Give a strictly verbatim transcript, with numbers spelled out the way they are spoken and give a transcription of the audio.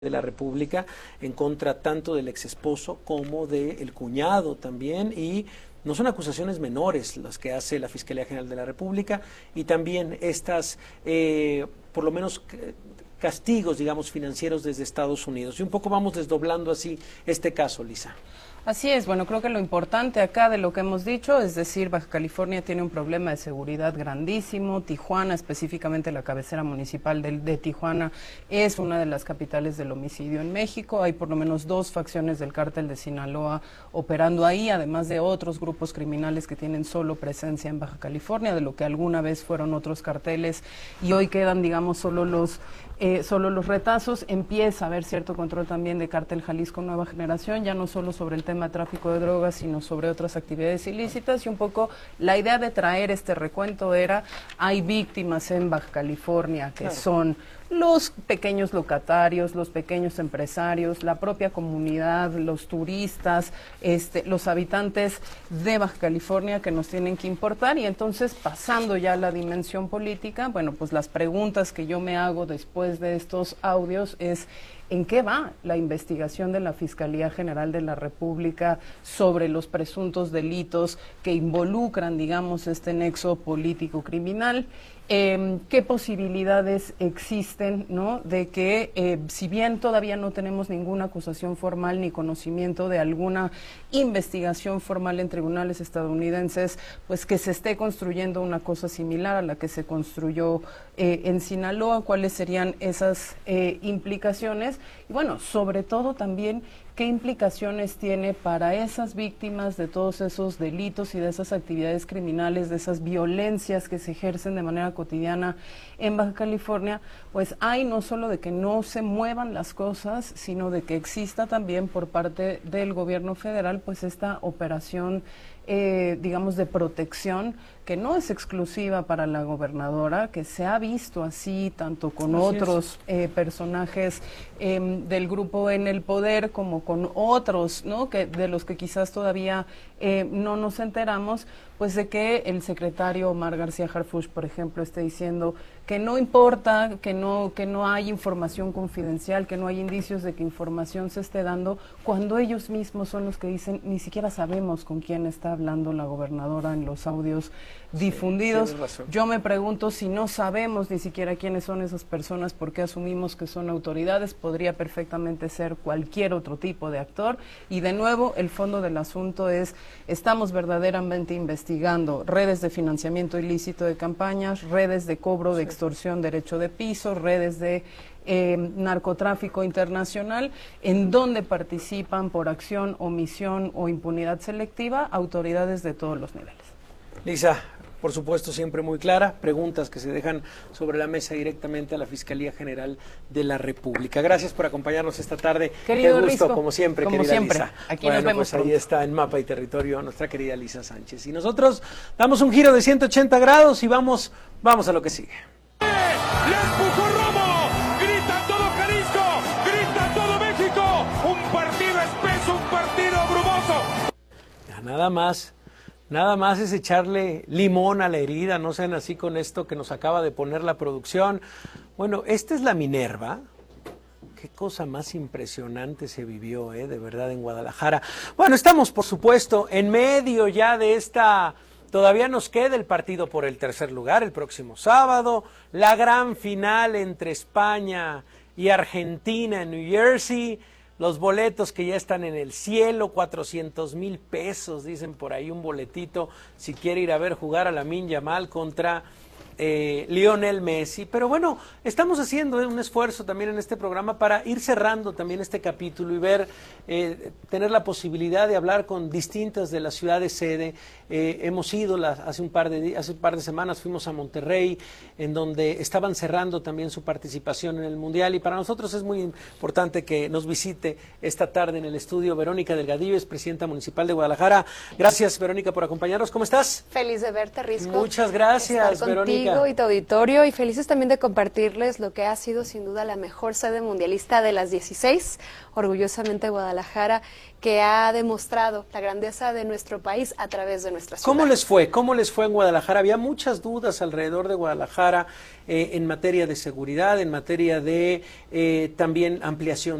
de la República en contra tanto del ex esposo como del cuñado también, y no son acusaciones menores las que hace la Fiscalía General de la República, y también estas, eh, por lo menos, castigos, digamos, financieros desde Estados Unidos. Y un poco vamos desdoblando así este caso, Lisa. Así es, bueno, creo que lo importante acá de lo que hemos dicho, es decir, Baja California tiene un problema de seguridad grandísimo, Tijuana, específicamente la cabecera municipal de, de Tijuana, es una de las capitales del homicidio en México, hay por lo menos dos facciones del cártel de Sinaloa operando ahí, además de otros grupos criminales que tienen solo presencia en Baja California, de lo que alguna vez fueron otros carteles, y hoy quedan, digamos, solo los Eh, solo los retazos. Empieza a haber cierto control también de Cártel Jalisco Nueva Generación, ya no solo sobre el tema de tráfico de drogas, sino sobre otras actividades ilícitas, y un poco la idea de traer este recuento era, hay víctimas en Baja California que claro. son los pequeños locatarios, los pequeños empresarios, la propia comunidad, los turistas, este, los habitantes de Baja California que nos tienen que importar. Y entonces, pasando ya a la dimensión política, bueno, pues las preguntas que yo me hago después de estos audios es: ¿en qué va la investigación de la Fiscalía General de la República sobre los presuntos delitos que involucran, digamos, este nexo político-criminal? Eh, ¿Qué posibilidades existen, ¿no?, de que, eh, si bien todavía no tenemos ninguna acusación formal ni conocimiento de alguna investigación formal en tribunales estadounidenses, pues que se esté construyendo una cosa similar a la que se construyó eh, en Sinaloa? ¿Cuáles serían esas eh, implicaciones? Y bueno, sobre todo también, ¿qué implicaciones tiene para esas víctimas de todos esos delitos y de esas actividades criminales, de esas violencias que se ejercen de manera cotidiana en Baja California? Pues hay no solo de que no se muevan las cosas, sino de que exista también por parte del gobierno federal pues esta operación, eh, digamos, de protección, que no es exclusiva para la gobernadora, que se ha visto así tanto con así otros eh, personajes eh, del grupo en el poder como con otros, ¿no?, que de los que quizás todavía eh, no nos enteramos, pues de que el secretario Omar García Harfuch, por ejemplo, esté diciendo que no importa, que no, que no hay información confidencial, que no hay indicios de que información se esté dando, cuando ellos mismos son los que dicen, ni siquiera sabemos con quién está hablando la gobernadora en los audios difundidos. Sí, yo me pregunto, si no sabemos ni siquiera quiénes son esas personas, ¿por qué asumimos que son autoridades? Podría perfectamente ser cualquier otro tipo de actor. Y de nuevo, el fondo del asunto es, estamos verdaderamente investigando redes de financiamiento ilícito de campañas, redes de cobro de extorsión, derecho de piso, redes de eh, narcotráfico internacional, en donde participan por acción, omisión o impunidad selectiva autoridades de todos los niveles. Lisa, por supuesto, siempre muy clara, preguntas que se dejan sobre la mesa directamente a la Fiscalía General de la República. Gracias por acompañarnos esta tarde. Querido Qué gusto, Risco, como siempre, como querida siempre. Lisa. Aquí bueno, nos vemos pues ahí pronto. está en Mapa y Territorio nuestra querida Lisa Sánchez. Y nosotros damos un giro de ciento ochenta grados y vamos, vamos a lo que sigue. ¡Le empujó Romo! ¡Grita todo Jalisco! ¡Grita todo México! ¡Un partido espeso, un partido brumoso! Ya, nada más. Nada más es echarle limón a la herida, no sean así con esto que nos acaba de poner la producción. Bueno, esta es la Minerva. Qué cosa más impresionante se vivió, ¿eh? De verdad, en Guadalajara. Bueno, estamos, por supuesto, en medio ya de esta... Todavía nos queda el partido por el tercer lugar el próximo sábado, la gran final entre España y Argentina en New Jersey. Los boletos que ya están en el cielo, cuatrocientos mil pesos, dicen por ahí un boletito, si quiere ir a ver jugar a Lamine Yamal contra eh, Lionel Messi. Pero bueno, estamos haciendo un esfuerzo también en este programa para ir cerrando también este capítulo y ver, eh, tener la posibilidad de hablar con distintas de las ciudades sede. Eh, hemos ido las, hace un par de hace un par de semanas fuimos a Monterrey, en donde estaban cerrando también su participación en el Mundial, y para nosotros es muy importante que nos visite esta tarde en el estudio Verónica Delgadillo, es presidenta municipal de Guadalajara. Gracias, Verónica, por acompañarnos. ¿Cómo estás? Feliz de verte, Risco. Muchas gracias, Verónica. contigo y tu auditorio, y felices también de compartirles lo que ha sido sin duda la mejor sede mundialista de las dieciséis, orgullosamente Guadalajara, que ha demostrado la grandeza de nuestro país a través de nuestra ciudad. ¿Cómo les fue? ¿Cómo les fue en Guadalajara? Había muchas dudas alrededor de Guadalajara eh, en materia de seguridad, en materia de eh, también ampliación